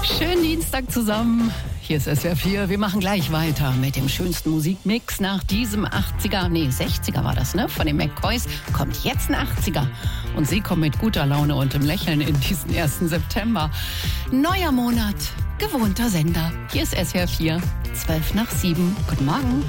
Schönen Dienstag zusammen. Hier ist SWR 4. Wir machen gleich weiter mit dem schönsten Musikmix. Nach diesem 60er war das, ne? Von den McCoys kommt jetzt ein 80er. Und sie kommen mit guter Laune und dem Lächeln in diesen 1. September. Neuer Monat, gewohnter Sender. Hier ist SWR 4, 7:12. Guten Morgen.